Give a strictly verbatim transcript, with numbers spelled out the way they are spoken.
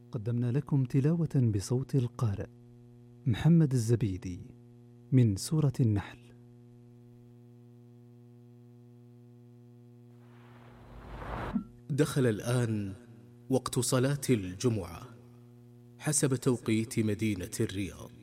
قدمنا لكم تلاوة بصوت القارئ محمد الزبيدي من سورة النحل. دخل الآن وقت صلاة الجمعة حسب توقيت مدينة الرياض.